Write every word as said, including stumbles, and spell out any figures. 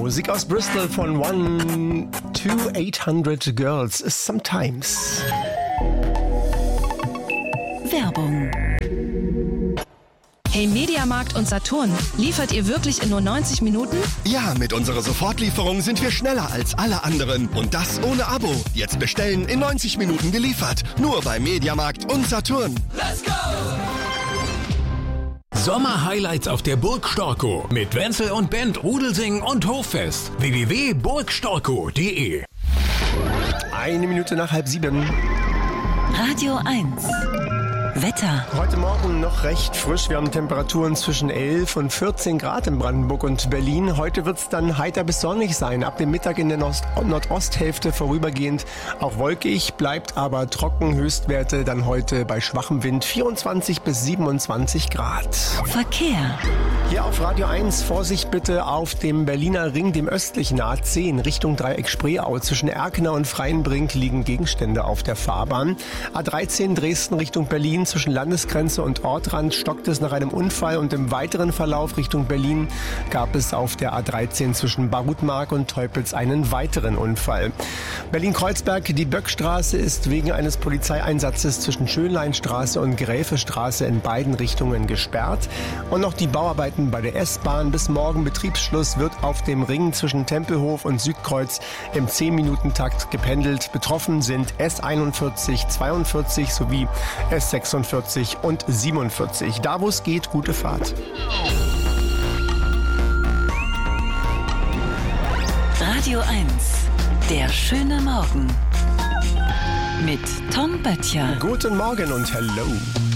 Musik aus Bristol von One to eight hundred Girls. Sometimes. Werbung. Hey Mediamarkt und Saturn, liefert ihr wirklich in nur neunzig Minuten? Ja, mit unserer Sofortlieferung sind wir schneller als alle anderen. Und das ohne Abo. Jetzt bestellen, in neunzig Minuten geliefert. Nur bei Mediamarkt und Saturn. Let's go! Sommer-Highlights auf der Burg Storkow mit Wenzel und Band Rudelsingen und Hoffest. w w w punkt burg storkow punkt de Eine Minute nach halb sieben. Radio eins. Wetter. Heute Morgen noch recht frisch. Wir haben Temperaturen zwischen elf und vierzehn Grad in Brandenburg und Berlin. Heute wird es dann heiter bis sonnig sein. Ab dem Mittag in der Nost- Nordosthälfte vorübergehend auch wolkig, bleibt aber trocken. Höchstwerte dann heute bei schwachem Wind vierundzwanzig bis siebenundzwanzig Grad. Verkehr. Hier auf Radio eins, Vorsicht bitte auf dem Berliner Ring, dem östlichen A zehn, Richtung Dreieck Spreeau. Zwischen Erkener und Freienbrink liegen Gegenstände auf der Fahrbahn. A dreizehn Dresden Richtung Berlin, zwischen Landesgrenze und Ortrand stockt es nach einem Unfall und im weiteren Verlauf Richtung Berlin gab es auf der A dreizehn zwischen Barutmark und Teupitz einen weiteren Unfall. Berlin-Kreuzberg, die Böckstraße ist wegen eines Polizeieinsatzes zwischen Schönleinstraße und Gräfestraße in beiden Richtungen gesperrt. Und noch die Bauarbeiten bei der S-Bahn. Bis morgen Betriebsschluss wird auf dem Ring zwischen Tempelhof und Südkreuz im zehn-Minuten-Takt gependelt. Betroffen sind S einundvierzig, zweiundvierzig sowie S sechsundvierzig und siebenundvierzig. Da, wo es geht, gute Fahrt. Radio eins. Der schöne Morgen. Mit Tom Böttcher. Guten Morgen und hello.